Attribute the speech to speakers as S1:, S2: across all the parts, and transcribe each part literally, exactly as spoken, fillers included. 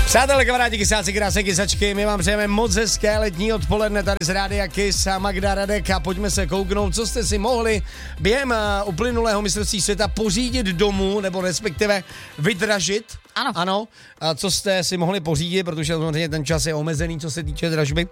S1: Přátelé, kamarádi, kysáci, krásné kysačky, my vám přejeme moc hezké letní odpoledne tady z Rádia Kiss a Magda Radek a pojďme se kouknout, co jste si mohli během uplynulého mistrovství světa pořídit domů, nebo respektive vydražit.
S2: Ano.
S1: Ano, a co jste si mohli pořídit, protože samozřejmě ten čas je omezený, co se týče dražby.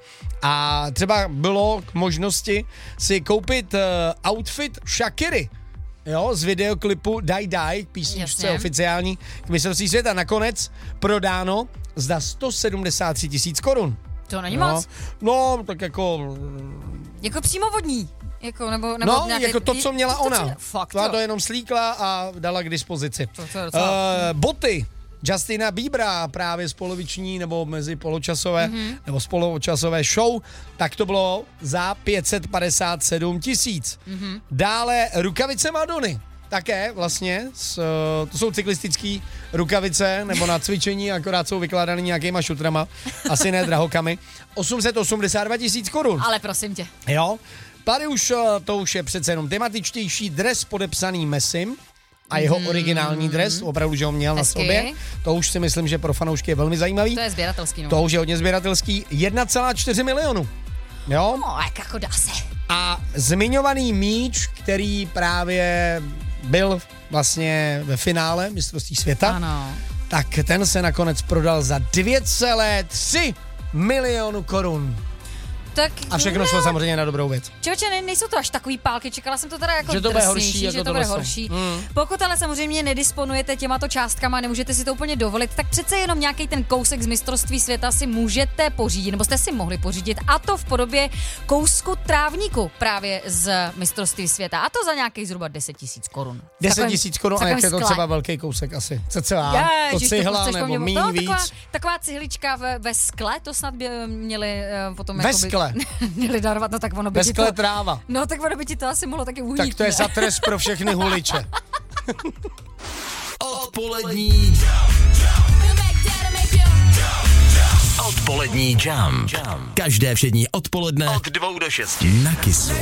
S1: A třeba bylo k možnosti si koupit uh, outfit Shakiry. Jo, z videoklipu Die Die, písničce
S2: Jasně.
S1: oficiální k mistrovství světa. Nakonec prodáno za sto sedmdesát tři tisíc korun.
S2: To není
S1: no,
S2: moc.
S1: No, tak jako...
S2: Jako přímo vodní. Jako, nebo, nebo
S1: No,
S2: nějaký,
S1: jako to, co měla
S2: to,
S1: ona.
S2: Co, fakt,
S1: to,
S2: jo.
S1: to jenom slíkla a dala k dispozici.
S2: To, to je docela...
S1: uh, boty. Justina Biebera právě z poloviční nebo mezi poločasové mm-hmm. nebo z poločasové show, tak to bylo za pět set padesát sedm tisíc. Mm-hmm. Dále rukavice Madony. Také vlastně, s, to jsou cyklistické rukavice, nebo na cvičení, akorát jsou vykládaný nějakýma šutrama, asi ne drahokami. osm set osmdesát dva tisíc korun.
S2: Ale prosím tě.
S1: Jo. Tady už to už je přece jenom tematičtější dres podepsaný Messim a jeho mm. originální dres, opravdu, že ho měl
S2: Hezky.
S1: na sobě. To už si myslím, že pro fanoušky je velmi zajímavý.
S2: To je sběratelský, no.
S1: To už je hodně sběratelský. jedna celá čtyři milionu. Jo?
S2: No, jak jako dá se.
S1: A zmiňovaný míč, který právě byl vlastně ve finále mistrovství světa,
S2: Ano.
S1: tak ten se nakonec prodal za dvě celá tři milionu korun.
S2: Tak,
S1: A všechno šlo samozřejmě na dobrou věc.
S2: Člověče, ne, nejsou to až takový pálky, čekala jsem to teda jako
S1: Že to bude
S2: drsnější,
S1: horší, jako
S2: že to
S1: tohle
S2: bude
S1: jsou.
S2: horší.
S1: Mm.
S2: Pokud ale samozřejmě nedisponujete těmato částkama, nemůžete si to úplně dovolit, tak přece jenom nějaký ten kousek z mistrovství světa si můžete pořídit, nebo jste si mohli pořídit, a to v podobě kousku trávníku právě z mistrovství světa, a to za nějaký zhruba deset tisíc korun.
S1: deset tisíc korun, a jak je to třeba velký kousek asi? Cca? To cihla nebo míň
S2: no,
S1: víc?
S2: Taková, taková cihlička ve, ve skle, to snad by měli uh, potom
S1: Ve
S2: jakoby,
S1: skle?
S2: měli darovat, no tak ono by
S1: Ve
S2: ti
S1: skle
S2: to...
S1: tráva.
S2: No tak ono by ti to asi mohlo taky uhýt.
S1: Tak to je za trest pro všechny huliče.
S3: Odpolední Odpolední jam. Každé všední odpoledne od dvou do šesti na Kissu.